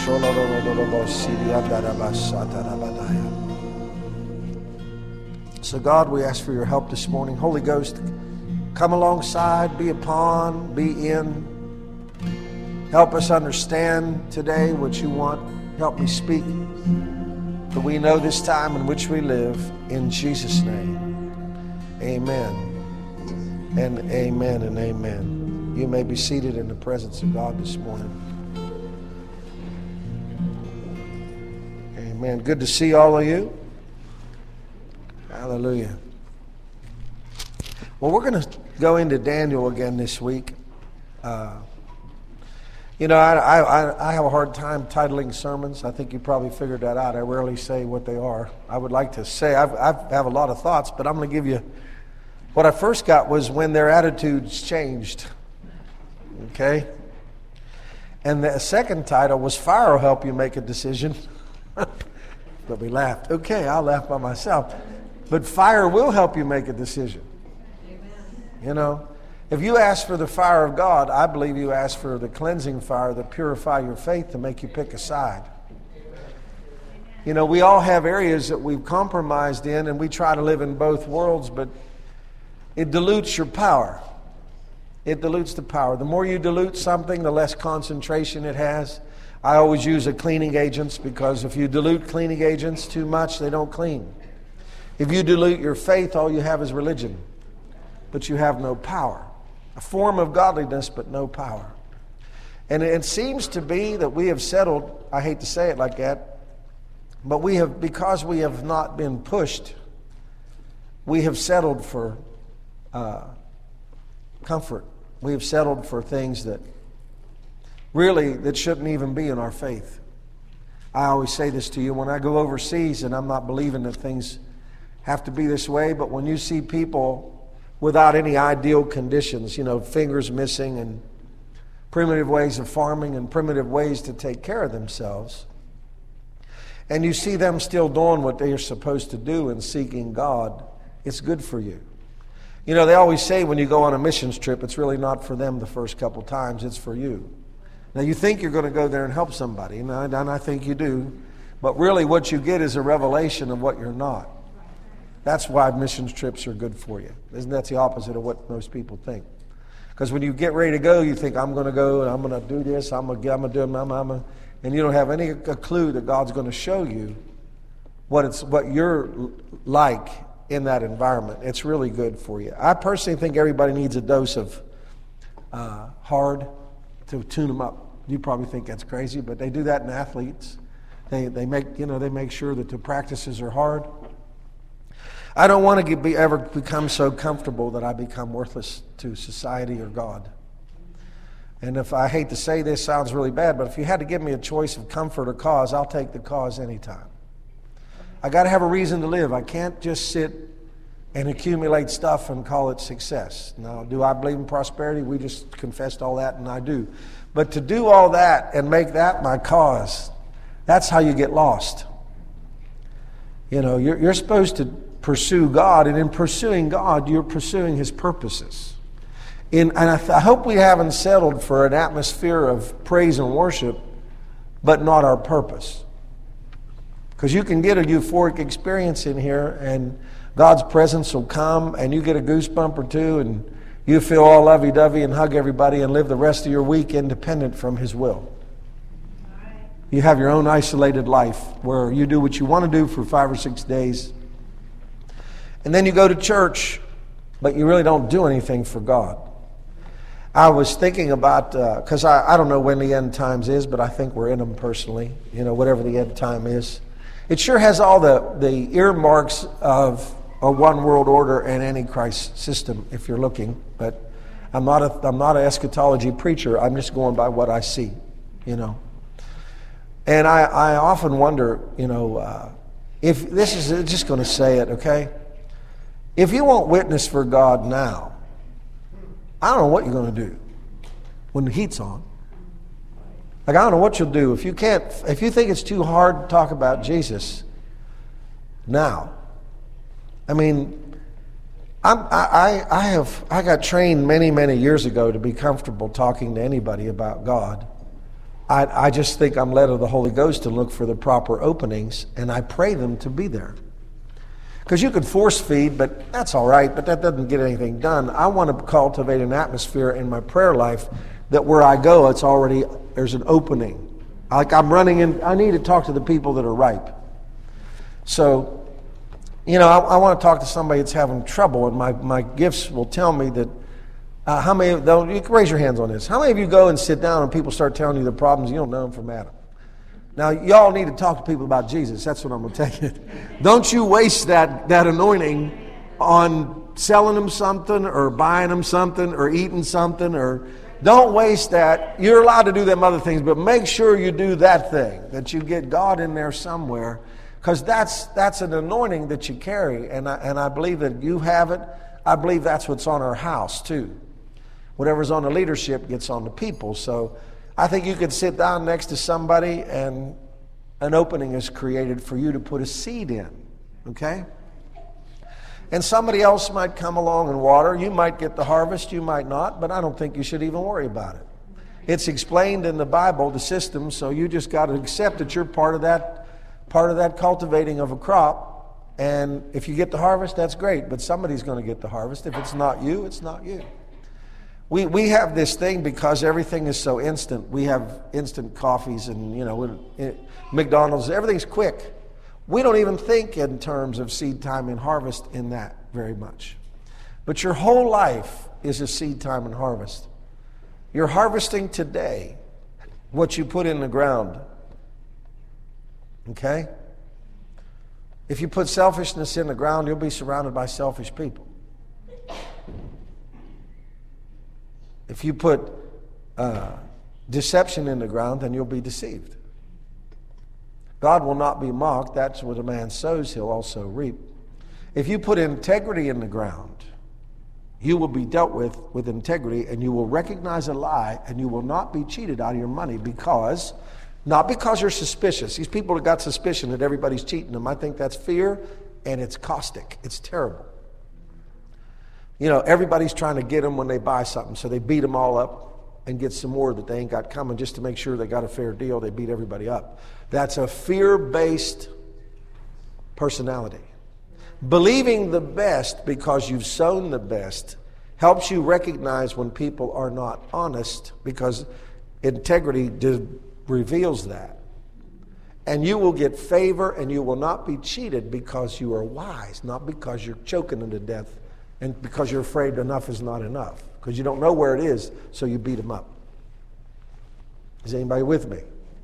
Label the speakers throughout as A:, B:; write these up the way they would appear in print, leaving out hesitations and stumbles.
A: So God, we ask for your help this morning. Holy Ghost, come alongside, be upon, be in. Help us understand today what you want. Help me speak. For we know this time in which we live. In Jesus' name, amen. And amen and amen. You may be seated in the presence of God this morning. Amen. Good to see all of you. Hallelujah. Well, we're going to go into Daniel again this week. I have a hard time titling sermons. I think you probably figured that out. I rarely say what they are. I would like to say, I have a lot of thoughts, but I'm going to give you, what I first got was when their attitudes changed. Okay? And the second title was Fire Will Help You Make a Decision. But we laughed. Okay, I'll laugh by myself. But fire will help you make a decision. Amen. If you ask for the fire of God, I believe you ask for the cleansing fire that purify your faith to make you pick a side. We all have areas that we've compromised in, and we try to live in both worlds, but it dilutes your power. It dilutes the power. The more you dilute something, the less concentration it has. I always use cleaning agents, because if you dilute cleaning agents too much, they don't clean. If you dilute your faith, all you have is religion, but you have no power. A form of godliness, but no power. And it seems to be that we have settled, I hate to say it like that, but because we have not been pushed, we have settled for comfort. We have settled for things that shouldn't even be in our faith. I always say this to you, when I go overseas, and I'm not believing that things have to be this way, but when you see people without any ideal conditions, fingers missing and primitive ways of farming and primitive ways to take care of themselves, and you see them still doing what they are supposed to do and seeking God, it's good for you. They always say when you go on a missions trip, it's really not for them the first couple times, it's for you. Now, you think you're going to go there and help somebody, and I think you do, but really what you get is a revelation of what you're not. That's why missions trips are good for you. That's the opposite of what most people think. Because when you get ready to go, you think, I'm going to go, and I'm going to do this, I'm going to do it, and you don't have any clue that God's going to show you what you're like in that environment. It's really good for you. I personally think everybody needs a dose of hard to tune them up. You probably think that's crazy, but they do that in athletes. They make sure that the practices are hard. I don't want to ever become so comfortable that I become worthless to society or God. And if I hate to say this, sounds really bad, but if you had to give me a choice of comfort or cause, I'll take the cause anytime. I got to have a reason to live. I can't just sit and accumulate stuff and call it success. Now, do I believe in prosperity? We just confessed all that, and I do. But to do all that and make that my cause, that's how you get lost. You're supposed to pursue God, and in pursuing God, you're pursuing His purposes. And I hope we haven't settled for an atmosphere of praise and worship, but not our purpose. Because you can get a euphoric experience in here, and God's presence will come, and you get a goosebump or two, and you feel all lovey-dovey and hug everybody and live the rest of your week independent from His will. You have your own isolated life where you do what you want to do for 5 or 6 days, and then you go to church, but you really don't do anything for God. I was thinking about, because I don't know when the end times is, but I think we're in them personally, whatever the end time is. It sure has all the earmarks of a one world order and Antichrist system, if you're looking. But I'm not an eschatology preacher. I'm just going by what I see, And I often wonder, if this is just going to say it, okay? If you won't witness for God now, I don't know what you're going to do when the heat's on. Like, I don't know what you'll do if you think it's too hard to talk about Jesus now. I mean, I got trained many years ago to be comfortable talking to anybody about God. I just think I'm led of the Holy Ghost to look for the proper openings, and I pray them to be there. Because you could force feed, but that's all right, but that doesn't get anything done. I want to cultivate an atmosphere in my prayer life that where I go, there's an opening. Like I'm running in, I need to talk to the people that are ripe. So, I want to talk to somebody that's having trouble, and my gifts will tell me that. How many? You can raise your hands on this. How many of you go and sit down and people start telling you the problems, you don't know them from Adam? Now, y'all need to talk to people about Jesus. That's what I'm going to tell you. Don't you waste that anointing on selling them something or buying them something or eating something. Or don't waste that. You're allowed to do them other things, but make sure you do that thing, that you get God in there somewhere, because that's an anointing that you carry, and I believe that you have it. I believe that's what's on our house too. Whatever's on the leadership gets on the people. So I think you could sit down next to somebody and an opening is created for you to put a seed in, okay? And somebody else might come along and water. You might get the harvest, you might not, but I don't think you should even worry about it. It's explained in the Bible, the system, so you just got to accept that you're part of that cultivating of a crop. And if you get the harvest, that's great, but somebody's going to get the harvest. If it's not you, it's not you. We have this thing because everything is so instant. We have instant coffees and, McDonald's, everything's quick. We don't even think in terms of seed time and harvest in that very much. But your whole life is a seed time and harvest. You're harvesting today what you put in the ground. Okay? If you put selfishness in the ground, you'll be surrounded by selfish people. If you put deception in the ground, then you'll be deceived. God will not be mocked. That's what a man sows, he'll also reap. If you put integrity in the ground, you will be dealt with integrity, and you will recognize a lie, and you will not be cheated out of your money not because you're suspicious. These people have got suspicion that everybody's cheating them. I think that's fear, and it's caustic. It's terrible. Everybody's trying to get them when they buy something, so they beat them all up and get some more that they ain't got coming just to make sure they got a fair deal. They beat everybody up. That's a fear-based personality. Believing the best because you've sown the best helps you recognize when people are not honest, because integrity reveals that. And you will get favor, and you will not be cheated because you are wise, not because you're choking them to death and because you're afraid enough is not enough, because you don't know where it is, so you beat them up. Is anybody with me?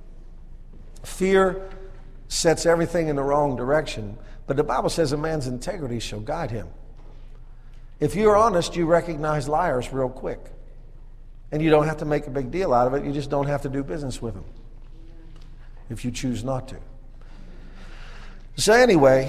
A: Fear sets everything in the wrong direction, but the Bible says a man's integrity shall guide him. If you're honest, you recognize liars real quick. And you don't have to make a big deal out of it. You just don't have to do business with them if you choose not to. So anyway,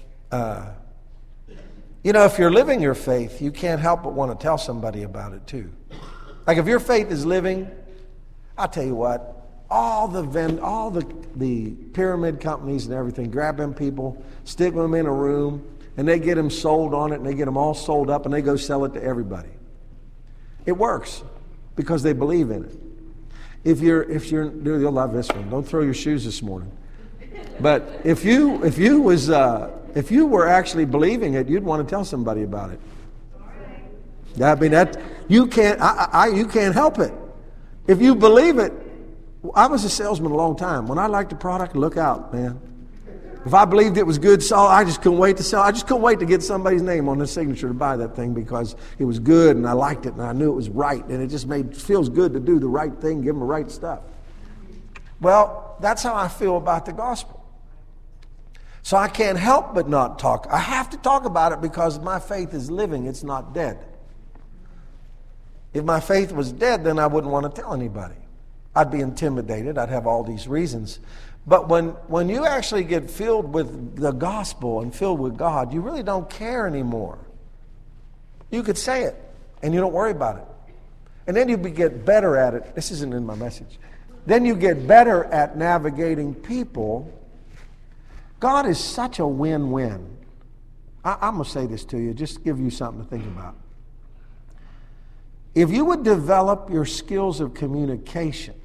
A: if you're living your faith, you can't help but want to tell somebody about it too. Like if your faith is living, I'll tell you what, all the pyramid companies and everything grab them people, stick them in a room, and they get them sold on it, and they get them all sold up, and they go sell it to everybody. It works because they believe in it. If you'll love this one. Don't throw your shoes this morning. But if you were actually believing it, you'd want to tell somebody about it. I mean, that you can't help it. If you believe it, I was a salesman a long time. When I liked a product, look out, man. If I believed it was good, I just couldn't wait to sell. I just couldn't wait to get somebody's name on the signature to buy that thing because it was good and I liked it and I knew it was right, and it just feels good to do the right thing, give them the right stuff. Well, that's how I feel about the gospel. So I can't help but not talk. I have to talk about it because my faith is living. It's not dead. If my faith was dead, then I wouldn't want to tell anybody. I'd be intimidated. I'd have all these reasons. But when you actually get filled with the gospel and filled with God, you really don't care anymore. You could say it, and you don't worry about it. And then you get better at it. This isn't in my message. Then you get better at navigating people. God is such a win-win. I'm going to say this to you, just to give you something to think about. If you would develop your skills of communication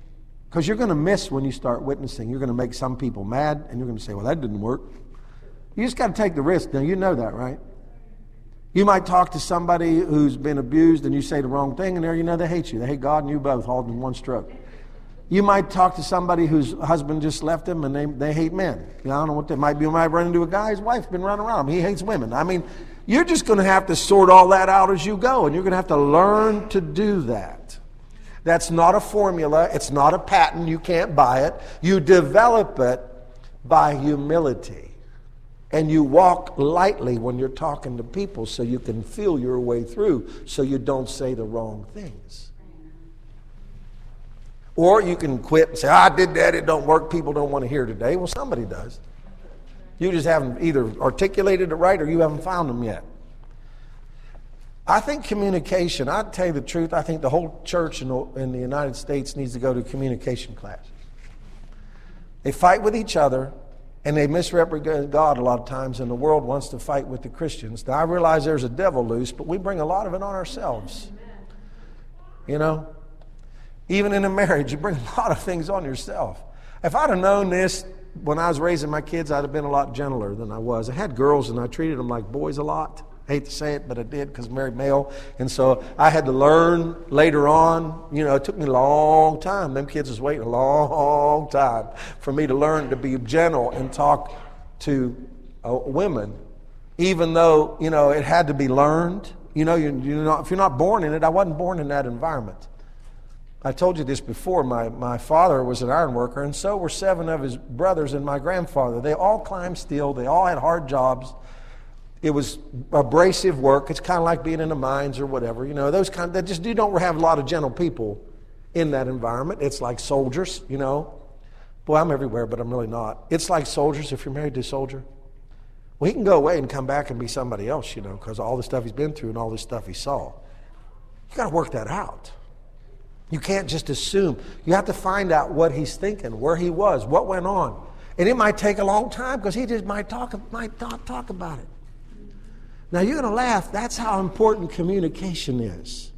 A: Because you're going to miss when you start witnessing. You're going to make some people mad, and you're going to say, well, that didn't work. You just got to take the risk. Now, you know that, right? You might talk to somebody who's been abused, and you say the wrong thing, and there you know they hate you. They hate God and you both, all in one stroke. You might talk to somebody whose husband just left him, and they hate men. You know, I don't know what they might be. You might run into a guy, his wife's been running around him. He hates women. I mean, you're just going to have to sort all that out as you go, and you're going to have to learn to do that. That's not a formula. It's not a patent. You can't buy it. You develop it by humility. And you walk lightly when you're talking to people so you can feel your way through so you don't say the wrong things. Or you can quit and say, I did that, it don't work, people don't want to hear today. Well, somebody does. You just haven't either articulated it right or you haven't found them yet. I think communication, I'll tell you the truth, I think the whole church in the United States needs to go to communication class. They fight with each other, and they misrepresent God a lot of times, and the world wants to fight with the Christians. Now, I realize there's a devil loose, but we bring a lot of it on ourselves. You know? Even in a marriage, you bring a lot of things on yourself. If I'd have known this when I was raising my kids, I'd have been a lot gentler than I was. I had girls, and I treated them like boys a lot. I hate to say it, but I did because I'm married male. And so I had to learn later on. You know, it took me a long time. Them kids was waiting a long time for me to learn to be gentle and talk to women, even though, you know, it had to be learned. You know, if you're not born in it, I wasn't born in that environment. I told you this before. My father was an iron worker, and so were 7 of his brothers and my grandfather. They all climbed steel. They all had hard jobs. It was abrasive work. It's kind of like being in the mines or whatever. You know, those kind of, you don't have a lot of gentle people in that environment. It's like soldiers, you know. Boy, I'm everywhere, but I'm really not. It's like soldiers if you're married to a soldier. Well, he can go away and come back and be somebody else, you know, because of all the stuff he's been through and all the stuff he saw. You got to work that out. You can't just assume. You have to find out what he's thinking, where he was, what went on. And it might take a long time because he just might not talk about it. Now, you're going to laugh. That's how important communication is.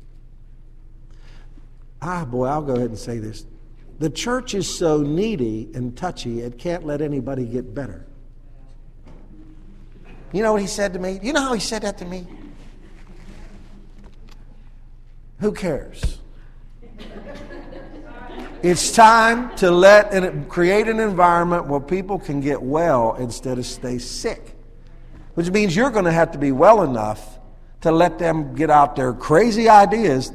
A: Boy, I'll go ahead and say this. The church is so needy and touchy, it can't let anybody get better. You know what he said to me? You know how he said that to me? Who cares? It's time to create an environment where people can get well instead of stay sick. Which means you're going to have to be well enough to let them get out their crazy ideas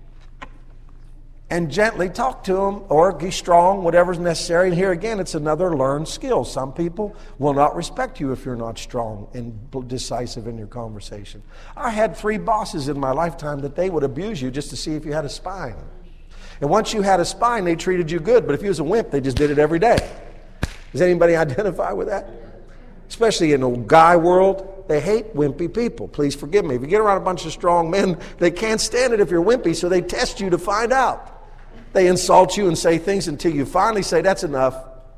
A: and gently talk to them or be strong, whatever's necessary. And here again, it's another learned skill. Some people will not respect you if you're not strong and decisive in your conversation. I had 3 bosses in my lifetime that they would abuse you just to see if you had a spine. And once you had a spine, they treated you good. But if you was a wimp, they just did it every day. Does anybody identify with that? Especially in the guy world, they hate wimpy people. Please forgive me. If you get around a bunch of strong men, they can't stand it if you're wimpy, so they test you to find out. They insult you and say things until you finally say, that's enough.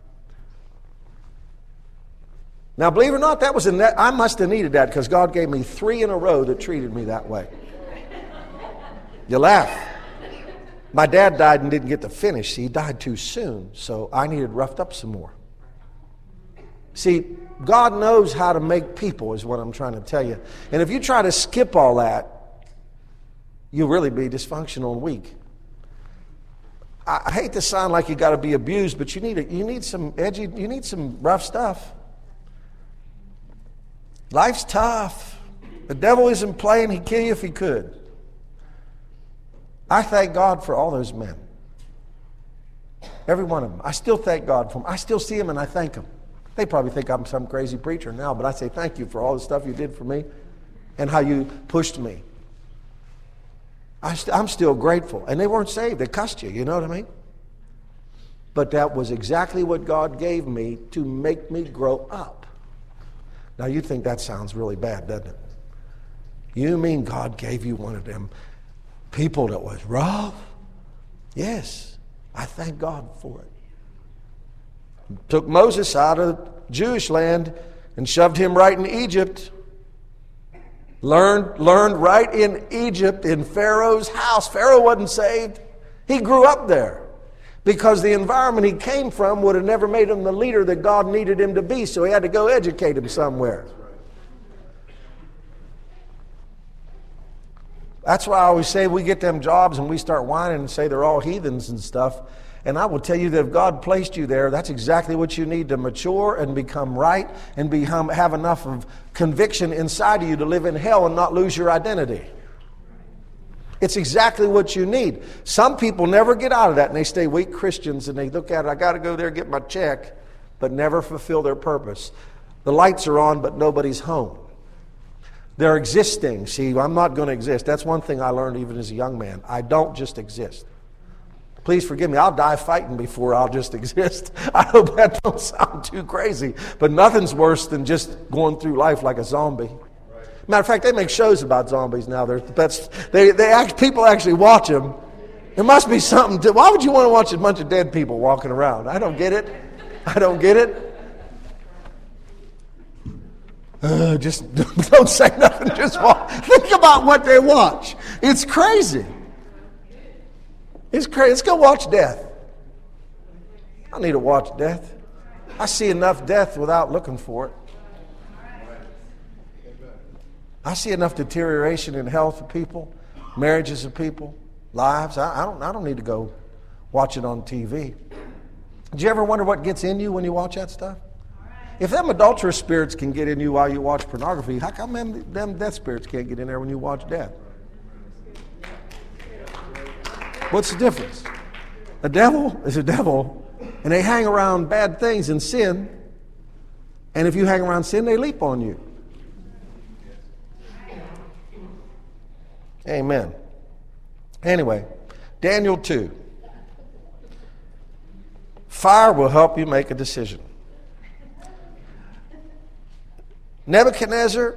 A: Now, believe it or not, I must have needed that because God gave me 3 in a row that treated me that way. You laugh. My dad died and didn't get to finish. He died too soon, so I needed roughed up some more. See, God knows how to make people is what I'm trying to tell you. And if you try to skip all that, you'll really be dysfunctional and weak. I hate to sound like you got to be abused, but you need some edgy, you need some rough stuff. Life's tough. The devil isn't playing. He'd kill you if he could. I thank God for all those men. Every one of them. I still thank God for them. I still see them and I thank them. They probably think I'm some crazy preacher now, but I say thank you for all the stuff you did for me and how you pushed me. I'm still grateful. And they weren't saved. They cussed you, you know what I mean? But that was exactly what God gave me to make me grow up. Now, you think that sounds really bad, doesn't it? You mean God gave you one of them people that was rough? Yes, I thank God for it. Took Moses out of Jewish land and shoved him right in Egypt. Learned right in Egypt in Pharaoh's house. Pharaoh wasn't saved. He grew up there. because the environment he came from would have never made him the leader that God needed him to be, so he had to go educate him somewhere. That's why I always say we get them jobs and we start whining and say they're all heathens and stuff. And I will tell you that if God placed you there, that's exactly what you need to mature and become right and have enough of conviction inside of you to live in hell and not lose your identity. It's exactly what you need. Some people never get out of that and they stay weak Christians and they look at it, I got to go there and get my check, but never fulfill their purpose. The lights are on, but nobody's home. They're existing. See, I'm not going to exist. That's one thing I learned even as a young man. I don't just exist. Please forgive me. I'll die fighting before I'll just exist. I hope that don't sound too crazy. But nothing's worse than just going through life like a zombie. Matter of fact, they make shows about zombies now. People actually watch them. There must be something. Why would you want to watch a bunch of dead people walking around? I don't get it. I don't get it. Just don't say nothing. Just watch. Think about what they watch. It's crazy. It's crazy. Let's go watch death. I don't need to watch death. I see enough death without looking for it. I see enough deterioration in health of people, marriages of people, lives. I don't need to go watch it on TV. Did you ever wonder what gets in you when you watch that stuff? If them adulterous spirits can get in you while you watch pornography, how come them death spirits can't get in there when you watch death? What's the difference? The devil is a devil, and they hang around bad things and sin, and if you hang around sin, they leap on you. Amen. Anyway, Daniel 2. Fire will help you make a decision. Nebuchadnezzar,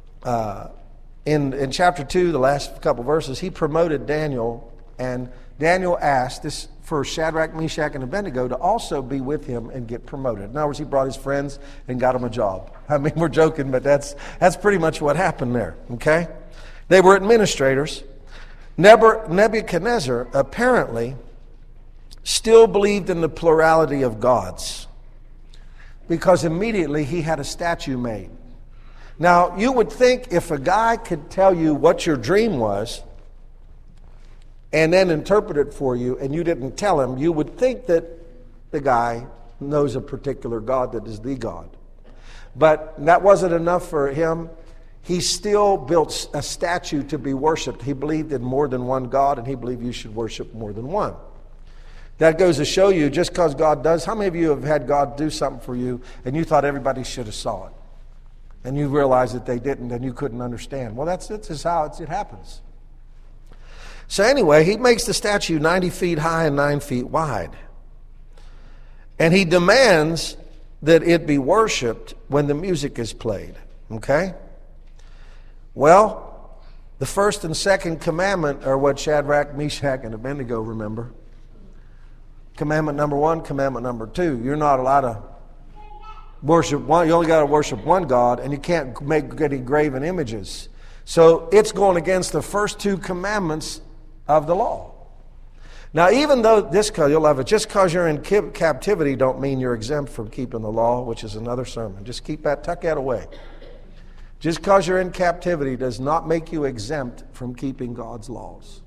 A: in chapter 2, the last couple verses, he promoted Daniel, and Daniel asked this for Shadrach, Meshach, and Abednego to also be with him and get promoted. In other words, he brought his friends and got them a job. I mean, we're joking, but that's pretty much what happened there, okay? They were administrators. Nebuchadnezzar apparently still believed in the plurality of gods because immediately he had a statue made. Now, you would think if a guy could tell you what your dream was and then interpret it for you and you didn't tell him, you would think that the guy knows a particular God that is the God. But that wasn't enough for him. He still built a statue to be worshipped. He believed in more than one God, and he believed you should worship more than one. That goes to show you, just because God does, how many of you have had God do something for you and you thought everybody should have saw it? And you realized that they didn't and you couldn't understand. Well, that's just how it happens. So anyway, he makes the statue 90 feet high and 9 feet wide. And he demands that it be worshipped when the music is played. Okay? Well, the first and second commandment are what Shadrach, Meshach, and Abednego remember. Commandment number 1, commandment number 2. You're not allowed to worship one. You only got to worship one God, and you can't make any graven images. So it's going against the first 2 commandments of the law. Now, even though you'll love it, just because you're in captivity don't mean you're exempt from keeping the law, which is another sermon. Just tuck that away. Just because you're in captivity does not make you exempt from keeping God's laws.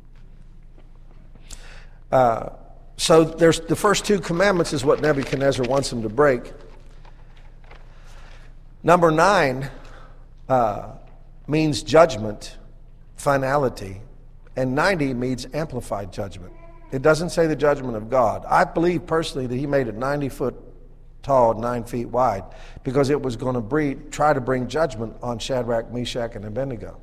A: So there's the first 2 commandments is what Nebuchadnezzar wants him to break. Number 9 means judgment, finality, and 90 means amplified judgment. It doesn't say the judgment of God. I believe personally that he made it 90 foot tall and 9 feet wide because it was going to try to bring judgment on Shadrach, Meshach, and Abednego.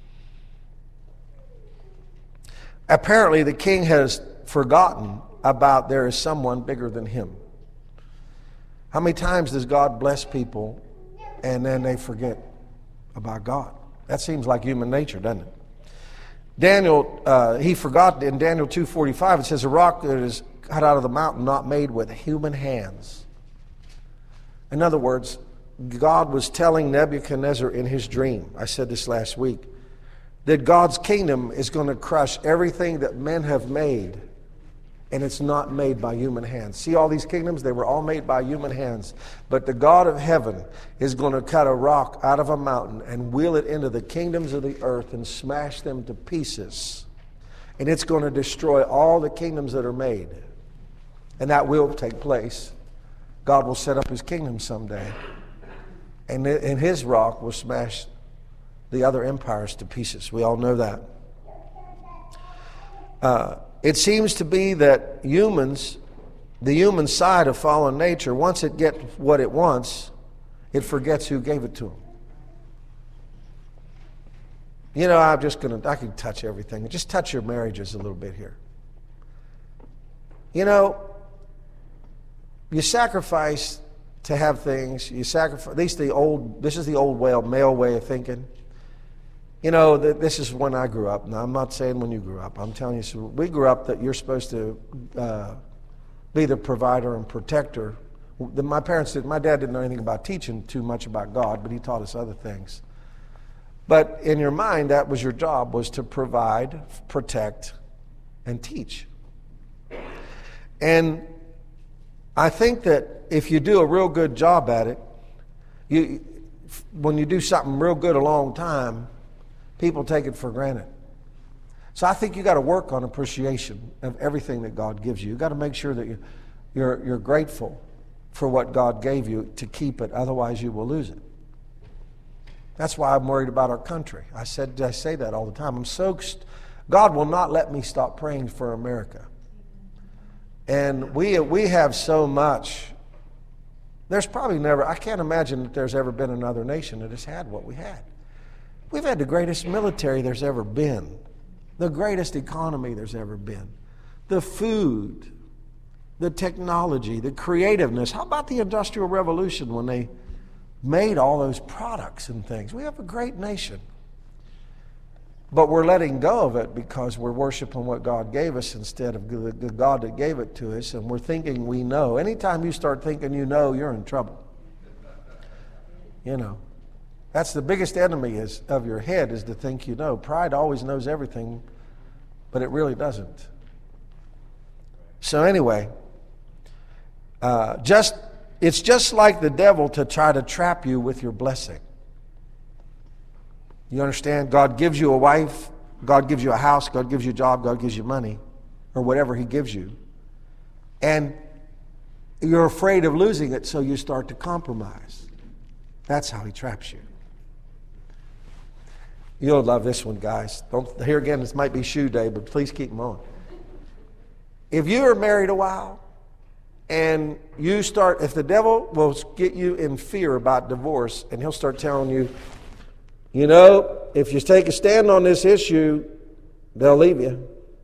A: Apparently, the king has forgotten about there is someone bigger than him. How many times does God bless people and then they forget about God? That seems like human nature, doesn't it? Daniel, he forgot in Daniel 2:45, it says, a rock that is cut out of the mountain, not made with human hands. In other words, God was telling Nebuchadnezzar in his dream, I said this last week, that God's kingdom is going to crush everything that men have made And it's not made by human hands. See all these kingdoms? They were all made by human hands. But the God of heaven is going to cut a rock out of a mountain and wheel it into the kingdoms of the earth and smash them to pieces. And it's going to destroy all the kingdoms that are made. And that will take place. God will set up his kingdom someday. And his rock will smash the other empires to pieces. We all know that. It seems to be that humans, the human side of fallen nature, once it gets what it wants, it forgets who gave it to them. You know, I can touch everything. Just touch your marriages a little bit here. You know, you sacrifice to have things. You sacrifice. This is the old male way of thinking. You know, this is when I grew up. Now, I'm not saying when you grew up. I'm telling you, so we grew up that you're supposed to be the provider and protector. My dad didn't know anything about teaching too much about God, but he taught us other things. But in your mind, that was your job, was to provide, protect, and teach. And I think that if you do a real good job at it, when you do something real good a long time, people take it for granted. So I think you got to work on appreciation of everything that God gives you. You got to make sure that you're grateful for what God gave you to keep it. Otherwise, you will lose it. That's why I'm worried about our country. I say that all the time. God will not let me stop praying for America. And we have so much. There's probably I can't imagine that there's ever been another nation that has had what we had. We've had the greatest military there's ever been, the greatest economy there's ever been, the food, the technology, the creativeness. How about the Industrial Revolution when they made all those products and things? We have a great nation. But we're letting go of it because we're worshiping what God gave us instead of the God that gave it to us, and we're thinking we know. Anytime you start thinking you know, you're in trouble. You know. That's the biggest enemy of your head, is to think you know. Pride always knows everything, but it really doesn't. So anyway, it's just like the devil to try to trap you with your blessing. You understand? God gives you a wife, God gives you a house, God gives you a job, God gives you money, or whatever he gives you. And you're afraid of losing it, so you start to compromise. That's how he traps you. You'll love this one, guys. Here again, this might be shoe day, but please keep them on. If you are married a while and if the devil will get you in fear about divorce, and he'll start telling you, you know, if you take a stand on this issue, they'll leave you.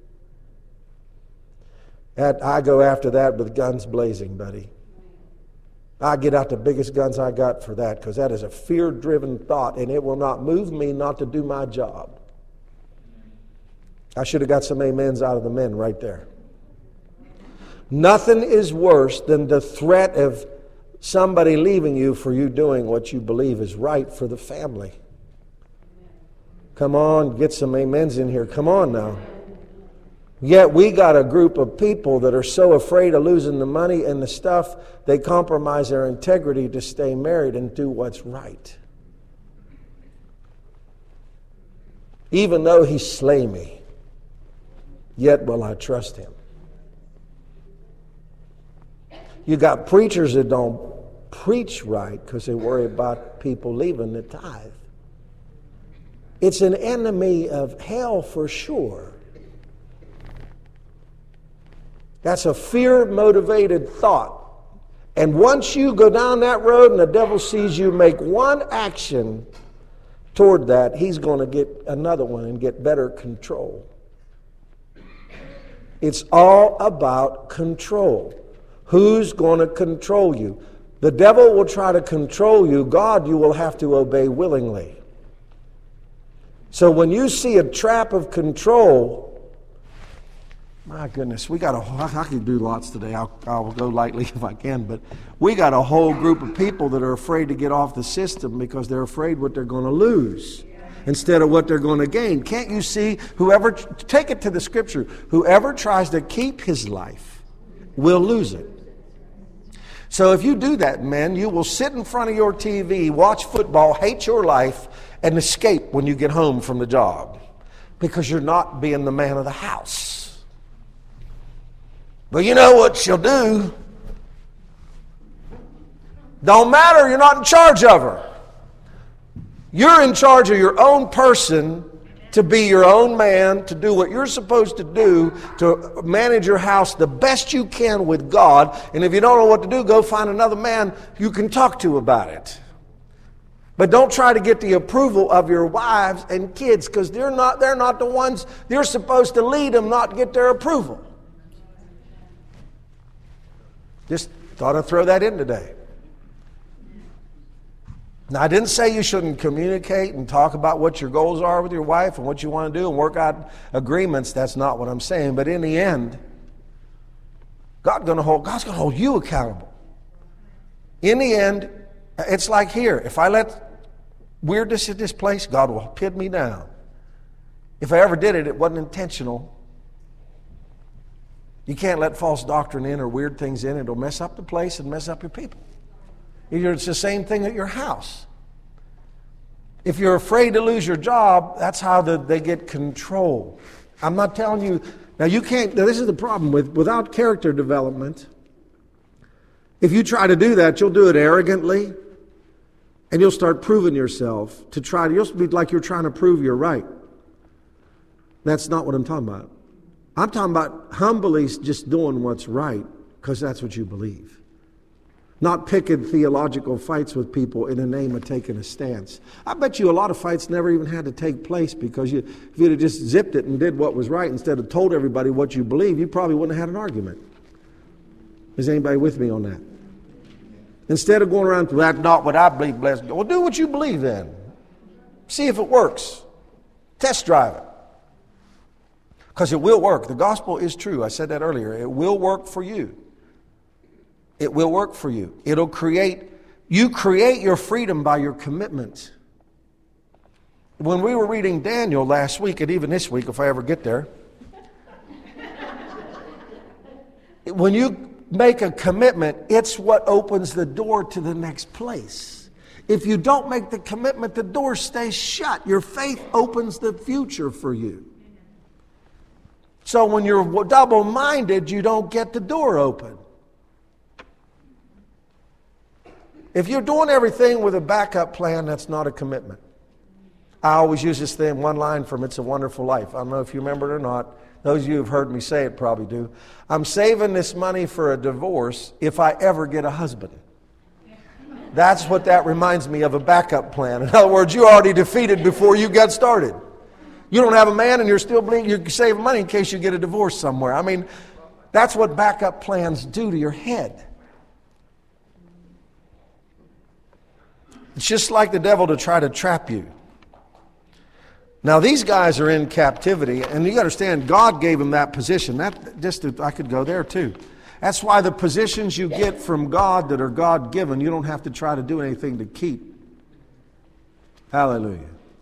A: I go after that with guns blazing, buddy. I get out the biggest guns I got for that, because that is a fear-driven thought, and it will not move me not to do my job. I should have got some amens out of the men right there. Nothing is worse than the threat of somebody leaving you for you doing what you believe is right for the family. Come on, get some amens in here. Come on now. Yet we got a group of people that are so afraid of losing the money and the stuff, they compromise their integrity to stay married and do what's right. Even though he slay me, yet will I trust him. You got preachers that don't preach right because they worry about people leaving the tithe. It's an enemy of hell for sure. That's a fear-motivated thought. And once you go down that road and the devil sees you make one action toward that, he's going to get another one and get better control. It's all about control. Who's going to control you? The devil will try to control you. God, you will have to obey willingly. So when you see a trap of control, my goodness, I could do lots today. I'll go lightly if I can, but we got a whole group of people that are afraid to get off the system because they're afraid what they're going to lose. instead of what they're going to gain. Can't you see, take it to the Scripture, whoever tries to keep his life will lose it. So if you do that, men, you will sit in front of your TV, watch football, hate your life, and escape when you get home from the job because you're not being the man of the house. But you know what she'll do? Don't matter, you're not in charge of her. You're in charge of your own person, to be your own man, to do what you're supposed to do, to manage your house the best you can with God. And if you don't know what to do, go find another man you can talk to about it. But don't try to get the approval of your wives and kids, because they're not the ones. You're supposed to lead them, not get their approval. Just thought I'd throw that in today. Now, I didn't say you shouldn't communicate and talk about what your goals are with your wife and what you want to do and work out agreements. That's not what I'm saying. But in the end, God's going to hold you accountable. In the end, it's like here. If I let weirdness in this place, God will pin me down. If I ever did it, it wasn't intentional. You can't let false doctrine in or weird things in. It'll mess up the place and mess up your people. It's the same thing at your house. If you're afraid to lose your job, that's how they get control. I'm not telling you. Now you can't. Now this is the problem without character development. If you try to do that, you'll do it arrogantly, and you'll start proving yourself you'll be like you're trying to prove you're right. That's not what I'm talking about. I'm talking about humbly just doing what's right because that's what you believe. Not picking theological fights with people in the name of taking a stance. I bet you a lot of fights never even had to take place because if you'd have just zipped it and did what was right instead of told everybody what you believe, you probably wouldn't have had an argument. Is anybody with me on that? Instead of going around, that's not what I believe, blessed. Well, do what you believe then. See if it works. Test drive it. Because it will work. The gospel is true. I said that earlier. It will work for you. It will work for you. You create your freedom by your commitment. When we were reading Daniel last week, and even this week, if I ever get there, when you make a commitment, it's what opens the door to the next place. If you don't make the commitment, the door stays shut. Your faith opens the future for you. So when you're double-minded, you don't get the door open. If you're doing everything with a backup plan, that's not a commitment. I always use this one line from It's a Wonderful Life. I don't know if you remember it or not. Those of you who've heard me say it probably do. I'm saving this money for a divorce if I ever get a husband. That's what that reminds me of, a backup plan. In other words, you're already defeated before you got started. You don't have a man and you're still believing you're saving money in case you get a divorce somewhere. I mean, that's what backup plans do to your head. It's just like the devil to try to trap you. Now, these guys are in captivity, and you understand, God gave them that position. I could go there too. That's why the positions you get from God that are God-given, you don't have to try to do anything to keep. Hallelujah.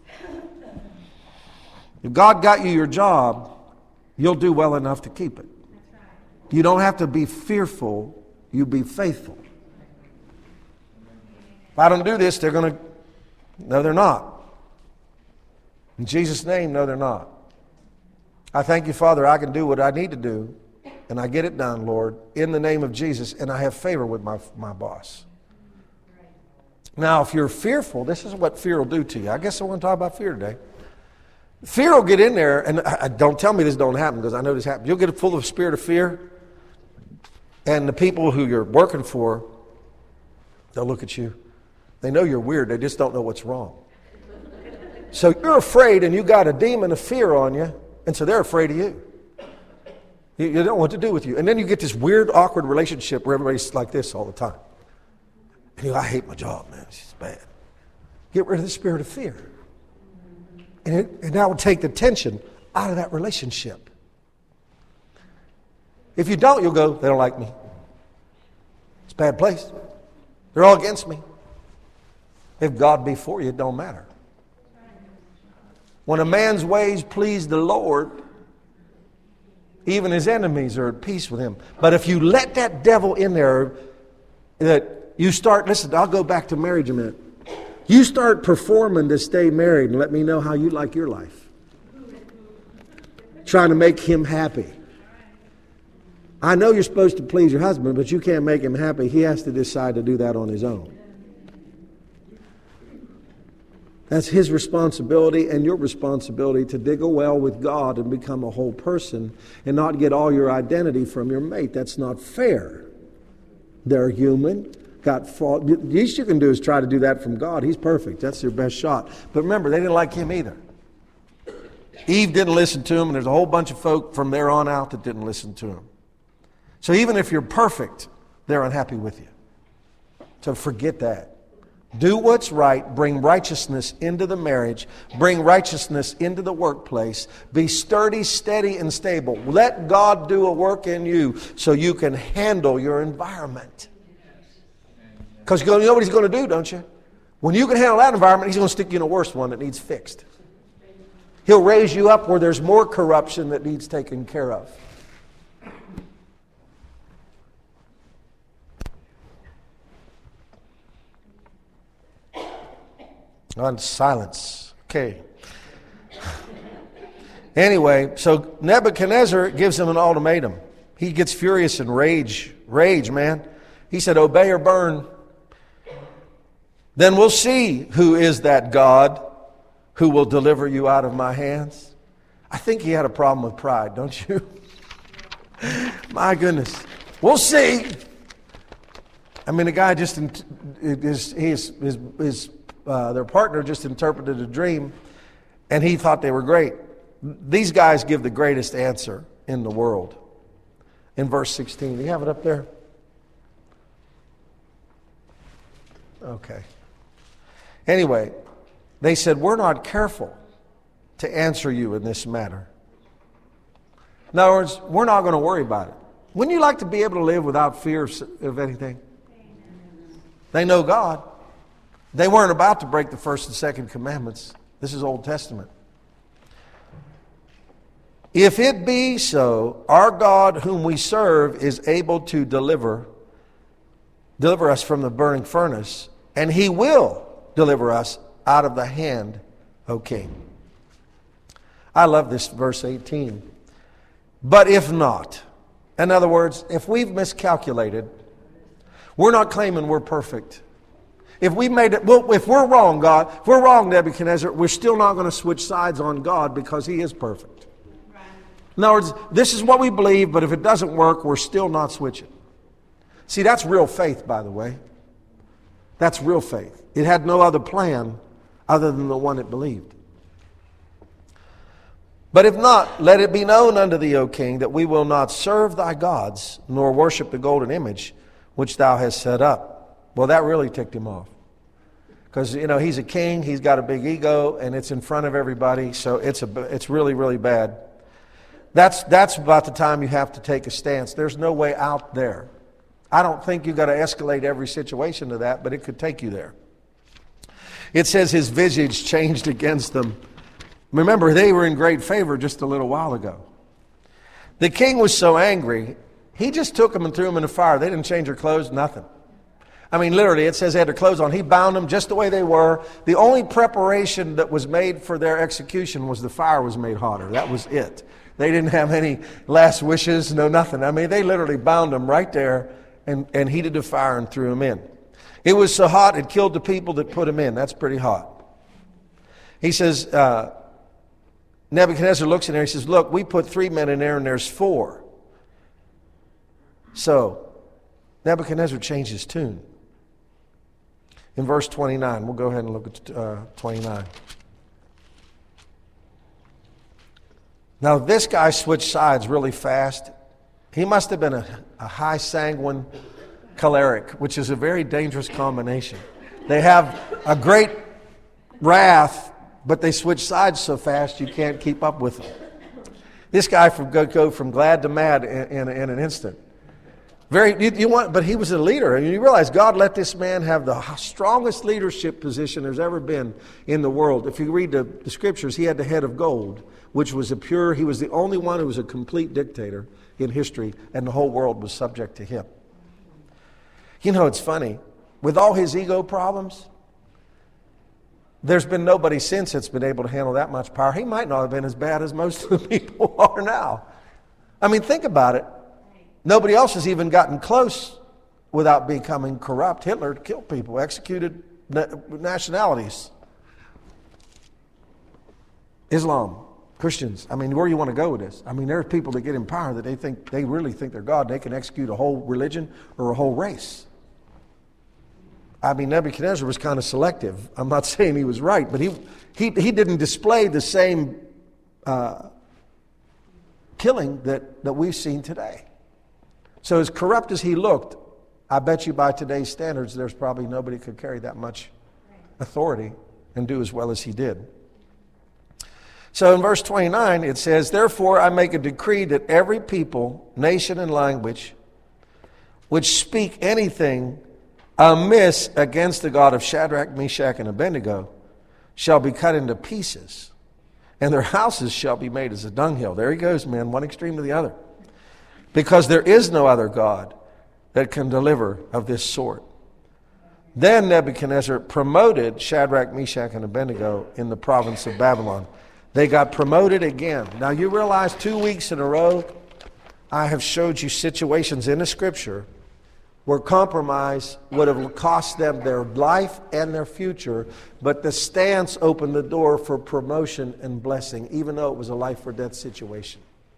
A: If God got you your job, you'll do well enough to keep it. You don't have to be fearful, you be faithful. If I don't do this, they're going to... No, they're not. In Jesus' name, no, they're not. I thank you, Father, I can do what I need to do, and I get it done, Lord, in the name of Jesus, and I have favor with my boss. Now, if you're fearful, this is what fear will do to you. I guess I want to talk about fear today. Fear will get in there, and don't tell me this don't happen, because I know this happens. You'll get full of spirit of fear, and the people who you're working for, they'll look at you. They know you're weird. They just don't know what's wrong. So you're afraid, and you got a demon of fear on you, and so they're afraid of you. You don't know what to do with you. And then you get this weird, awkward relationship where everybody's like this all the time. And you go, I hate my job, man. It's just bad. Get rid of the spirit of fear. And that will take the tension out of that relationship. If you don't, you'll go, they don't like me. It's a bad place. They're all against me. If God be for you, it don't matter. When a man's ways please the Lord, even his enemies are at peace with him. But if you let that devil in there, that you start, listen, I'll go back to marriage a minute. You start performing to stay married and let me know how you like your life. Trying to make him happy. I know you're supposed to please your husband, but you can't make him happy. He has to decide to do that on his own. That's his responsibility and your responsibility to dig a well with God and become a whole person and not get all your identity from your mate. That's not fair. They're human, got fault. The least you can do is try to do that from God. He's perfect. That's your best shot. But remember, they didn't like him either. Eve didn't listen to him, and there's a whole bunch of folk from there on out that didn't listen to him. So even if you're perfect, they're unhappy with you. So forget that. Do what's right. Bring righteousness into the marriage. Bring righteousness into the workplace. Be sturdy, steady, and stable. Let God do a work in you so you can handle your environment. Because you know what he's going to do, don't you? When you can handle that environment, he's going to stick you in a worse one that needs fixed. He'll raise you up where there's more corruption that needs taken care of. On silence. Okay. Anyway, so Nebuchadnezzar gives him an ultimatum. He gets furious and rage, man. He said, obey or burn. Then we'll see who is that God who will deliver you out of my hands. I think he had a problem with pride, don't you? My goodness. We'll see. I mean, the guy just, their partner just interpreted a dream, and he thought they were great. These guys give the greatest answer in the world. In verse 16. Do you have it up there? Okay. Anyway, they said, we're not careful to answer you in this matter. In other words, we're not going to worry about it. Wouldn't you like to be able to live without fear of anything? They know God. They weren't about to break the first and second commandments. This is Old Testament. If it be so, our God whom we serve is able to deliver us from the burning furnace, and he will deliver us out of the hand, O king. I love this verse 18. But if not, in other words, if we've miscalculated, we're not claiming we're perfect. If we made it, well, if we're wrong, God, if we're wrong, Nebuchadnezzar, we're still not going to switch sides on God because he is perfect. In other words, this is what we believe, but if it doesn't work, we're still not switching. See, that's real faith, by the way. That's real faith. It had no other plan other than the one it believed. But if not, let it be known unto thee, O king, that we will not serve thy gods, nor worship the golden image which thou hast set up. Well, that really ticked him off. Because, he's a king, he's got a big ego, and it's in front of everybody, so it's really, really bad. That's about the time you have to take a stance. There's no way out there. I don't think you've got to escalate every situation to that, but it could take you there. It says his visage changed against them. Remember, they were in great favor just a little while ago. The king was so angry, he just took them and threw them in the fire. They didn't change their clothes, nothing. I mean, literally, it says they had their clothes on. He bound them just the way they were. The only preparation that was made for their execution was the fire was made hotter. That was it. They didn't have any last wishes, no nothing. I mean, they literally bound them right there and heated the fire and threw them in. It was so hot, it killed the people that put them in. That's pretty hot. He says, Nebuchadnezzar looks in there, he says, look, we put 3 men in there and there's 4. So, Nebuchadnezzar changed his tune. In verse 29, we'll go ahead and look at 29. Now, this guy switched sides really fast. He must have been a high sanguine choleric, which is a very dangerous combination. They have a great wrath, but they switch sides so fast you can't keep up with them. This guy go from glad to mad in an instant. But he was a leader. And you realize God let this man have the strongest leadership position there's ever been in the world. If you read the scriptures, he had the head of gold, which was he was the only one who was a complete dictator in history, and the whole world was subject to him. You know, it's funny. With all his ego problems, there's been nobody since that's been able to handle that much power. He might not have been as bad as most of the people are now. I mean, think about it. Nobody else has even gotten close without becoming corrupt. Hitler killed people, executed nationalities. Islam, Christians. I mean, where do you want to go with this? I mean, there are people that get in power that they really think they're God. They can execute a whole religion or a whole race. I mean, Nebuchadnezzar was kind of selective. I'm not saying he was right, but he didn't display the same killing that we've seen today. So as corrupt as he looked, I bet you by today's standards, there's probably nobody could carry that much authority and do as well as he did. So in verse 29, it says, "Therefore I make a decree that every people, nation, and language which speak anything amiss against the God of Shadrach, Meshach, and Abednego shall be cut into pieces, and their houses shall be made as a dunghill." There he goes, man, one extreme to the other. "Because there is no other God that can deliver of this sort." Then Nebuchadnezzar promoted Shadrach, Meshach, and Abednego in the province of Babylon. They got promoted again. Now you realize 2 weeks in a row, I have showed you situations in the scripture where compromise would have cost them their life and their future, but the stance opened the door for promotion and blessing, even though it was a life or death situation.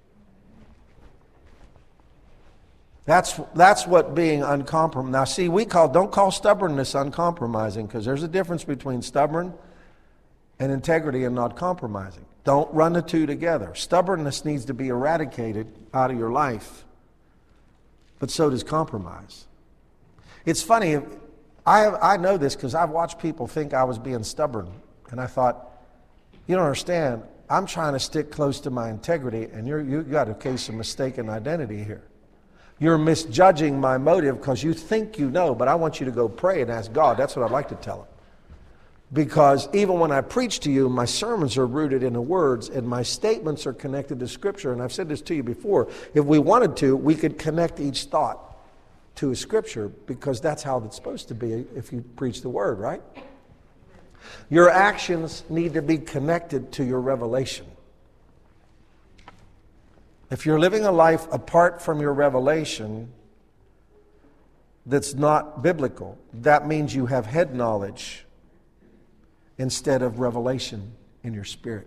A: That's what being uncompromising. Now see, don't call stubbornness uncompromising, because there's a difference between stubborn and integrity and not compromising. Don't run the two together. Stubbornness needs to be eradicated out of your life, but so does compromise. It's funny, I know this because I've watched people think I was being stubborn, and I thought, you don't understand, I'm trying to stick close to my integrity, and you got a case of mistaken identity here. You're misjudging my motive because you think you know, but I want you to go pray and ask God. That's what I'd like to tell them. Because even when I preach to you, my sermons are rooted in the words, and my statements are connected to Scripture. And I've said this to you before. If we wanted to, we could connect each thought to a Scripture, because that's how it's supposed to be if you preach the Word, right? Your actions need to be connected to your revelation. If you're living a life apart from your revelation that's not biblical, that means you have head knowledge instead of revelation in your spirit.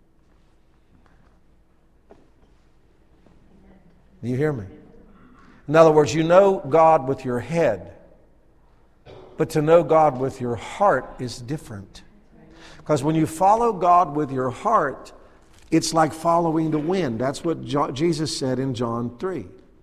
A: Do you hear me? In other words, you know God with your head, but to know God with your heart is different. Because when you follow God with your heart, it's like following the wind. That's what Jesus said in John 3.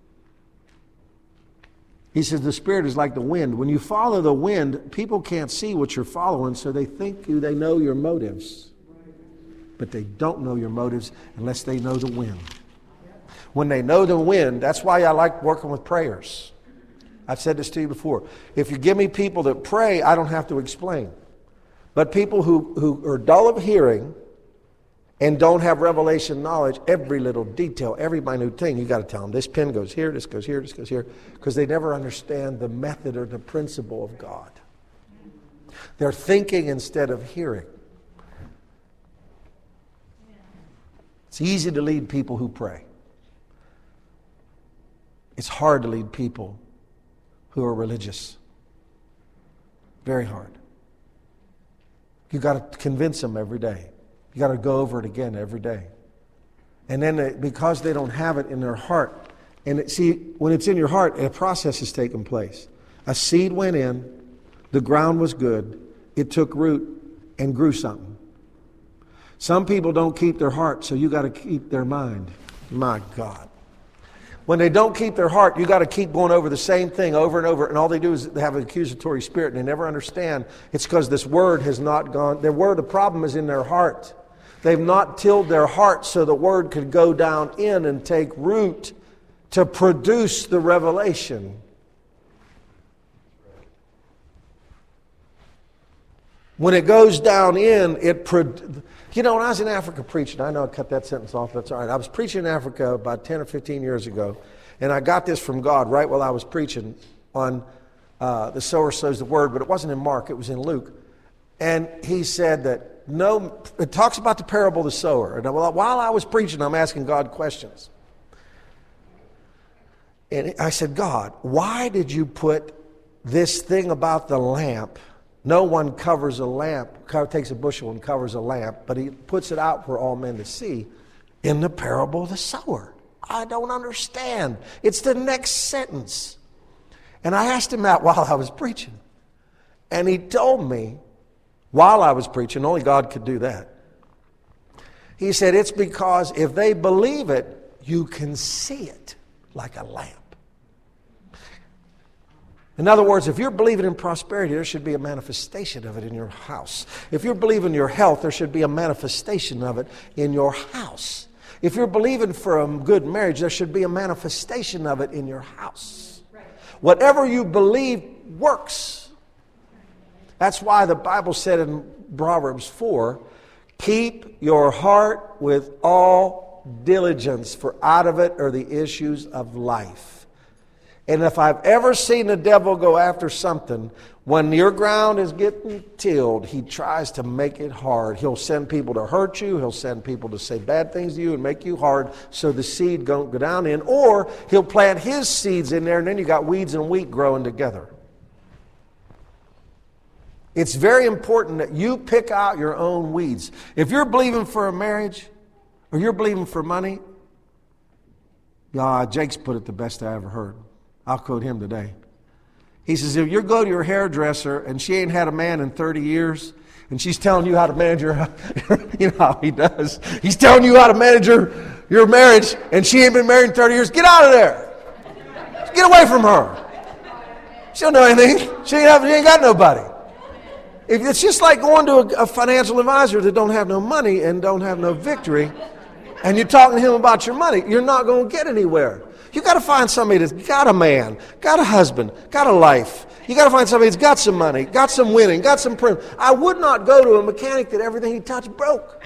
A: He says the Spirit is like the wind. When you follow the wind, people can't see what you're following, so they think they know your motives. But they don't know your motives unless they know the wind. When they know the wind, that's why I like working with prayers. I've said this to you before. If you give me people that pray, I don't have to explain. But people who are dull of hearing and don't have revelation knowledge, every little detail, every minute thing, you got to tell them, this pin goes here, this goes here, this goes here, because they never understand the method or the principle of God. They're thinking instead of hearing. It's easy to lead people who pray. It's hard to lead people who are religious. Very hard. You got to convince them every day. You got to go over it again every day. And then because they don't have it in their heart, and when it's in your heart, a process is taking place. A seed went in, the ground was good, it took root and grew something. Some people don't keep their heart, so you got to keep their mind. My God. When they don't keep their heart, you got to keep going over the same thing over and over, and all they do is they have an accusatory spirit, and they never understand. It's because this word has not gone. The problem is in their heart. They've not tilled their heart so the word could go down in and take root to produce the revelation. When it goes down in, when I was in Africa preaching, I know I cut that sentence off, that's all right. I was preaching in Africa about 10 or 15 years ago, and I got this from God right while I was preaching on the sower sows the word, but it wasn't in Mark, it was in Luke. And he said that it talks about the parable of the sower. And while I was preaching, I'm asking God questions. And I said, God, why did you put this thing about the lamp? No one covers a lamp, takes a bushel and covers a lamp, but he puts it out for all men to see in the parable of the sower. I don't understand. It's the next sentence. And I asked him that while I was preaching. And he told me, while I was preaching, only God could do that. He said, it's because if they believe it, you can see it like a lamp. In other words, if you're believing in prosperity, there should be a manifestation of it in your house. If you're believing in your health, there should be a manifestation of it in your house. If you're believing for a good marriage, there should be a manifestation of it in your house. Whatever you believe works. That's why the Bible said in Proverbs 4, keep your heart with all diligence, for out of it are the issues of life. And if I've ever seen the devil go after something, when your ground is getting tilled, he tries to make it hard. He'll send people to hurt you. He'll send people to say bad things to you and make you hard so the seed don't go down in. Or he'll plant his seeds in there and then you got weeds and wheat growing together. It's very important that you pick out your own weeds. If you're believing for a marriage or you're believing for money, Jake's put it the best I ever heard. I'll quote him today. He says, if you go to your hairdresser and she ain't had a man in 30 years and she's telling you how to manage your, you know how he does. He's telling you how to manage your marriage and she ain't been married in 30 years. Get out of there. Get away from her. She don't know anything. She ain't got nobody. It's just like going to a financial advisor that don't have no money and don't have no victory, and you're talking to him about your money. You're not going to get anywhere. You got to find somebody that's got a man, got a husband, got a life. You got to find somebody that's got some money, got some winning, got some I would not go to a mechanic that everything he touched broke.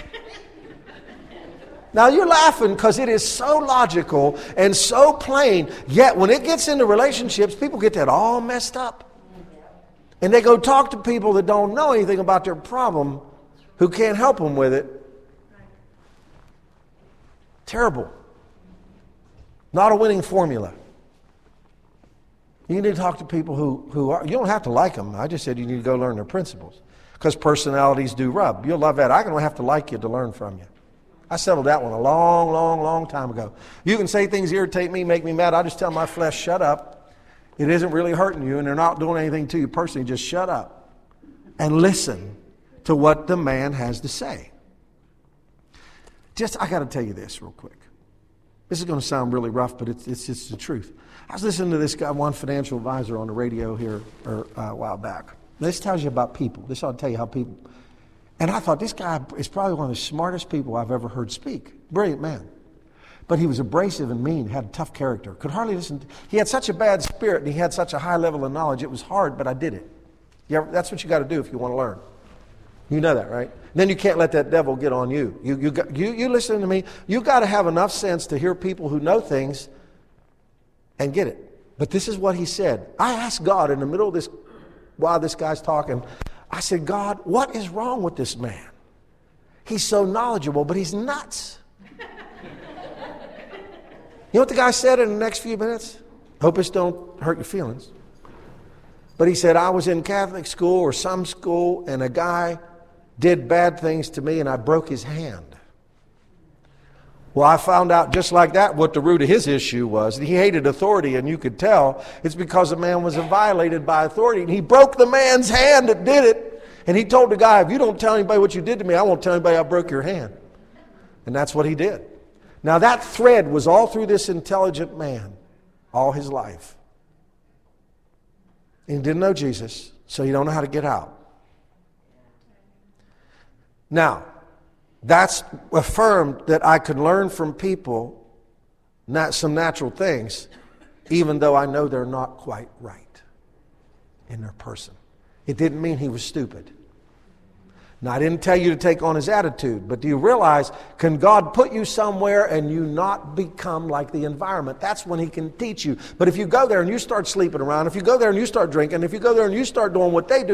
A: Now you're laughing because it is so logical and so plain, yet when it gets into relationships, people get that all messed up. And they go talk to people that don't know anything about their problem, who can't help them with it. Terrible. Not a winning formula. You need to talk to people who are, you don't have to like them. I just said you need to go learn their principles. Because personalities do rub. You'll love that. I don't have to like you to learn from you. I settled that one a long, long, long time ago. You can say things irritate me, make me mad. I just tell my flesh, shut up. It isn't really hurting you, and they're not doing anything to you personally. Just shut up and listen to what the man has to say. I got to tell you this real quick. This is going to sound really rough, but it's just the truth. I was listening to this guy, one financial advisor on the radio here a while back. This tells you about people. This ought to tell you how people... And I thought, this guy is probably one of the smartest people I've ever heard speak. Brilliant man. But he was abrasive and mean, had a tough character. Could hardly listen. He had such a bad spirit, and he had such a high level of knowledge. It was hard, but I did it. That's what you got to do if you want to learn. You know that, right? Then you can't let that devil get on you. You listen to me. You got to have enough sense to hear people who know things and get it. But this is what he said. I asked God in the middle of this, while this guy's talking, I said, God, what is wrong with this man? He's so knowledgeable, but he's nuts. You know what the guy said in the next few minutes? Hope this don't hurt your feelings. But he said, I was in Catholic school or some school, and a guy did bad things to me, and I broke his hand. Well, I found out just like that what the root of his issue was. He hated authority, and you could tell it's because the man was violated by authority. And he broke the man's hand that did it. And he told the guy, if you don't tell anybody what you did to me, I won't tell anybody I broke your hand. And that's what he did. Now that thread was all through this intelligent man all his life. And he didn't know Jesus, so he don't know how to get out. Now, that's affirmed that I could learn from people some natural things, even though I know they're not quite right in their person. It didn't mean he was stupid. Now, I didn't tell you to take on his attitude, but do you realize, can God put you somewhere and you not become like the environment? That's when he can teach you. But if you go there and you start sleeping around, if you go there and you start drinking, if you go there and you start doing what they do,